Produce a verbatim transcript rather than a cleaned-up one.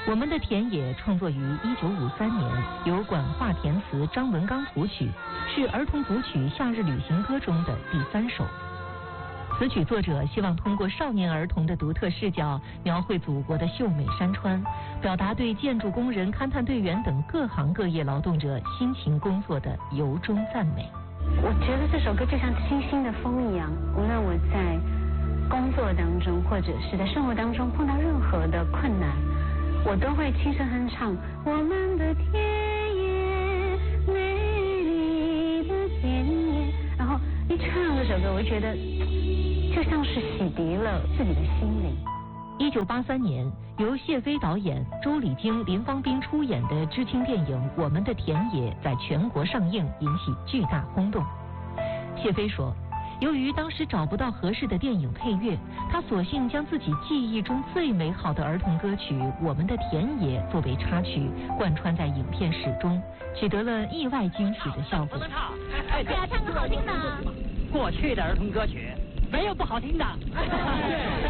我们的田野创作于一九五三年，由管化填词，张文刚谱曲，是儿童组曲《夏日旅行歌》中的第三首。此曲作者希望通过少年儿童的独特视角，描绘祖国的秀美山川，表达对建筑工人、勘探队员等各行各业劳动者辛勤工作的由衷赞美。 我觉得这首歌就像清新的风一样，无论我在工作当中或者是在生活当中碰到任何的困难，我都会轻声哼唱我们的田野，美丽的田野，然后一唱这首歌，我就觉得就像是洗涤了自己的心灵。 一九八三年，由谢飞导演、周礼京、林芳斌出演的知青电影《我们的田野》在全国上映，引起巨大轰动。谢飞说，由于当时找不到合适的电影配乐，他索性将自己记忆中最美好的儿童歌曲《我们的田野》作为插曲，贯穿在影片始终，取得了意外惊喜的效果。 不能唱，哎，对呀，唱个好听的。过去的儿童歌曲没有不好听的。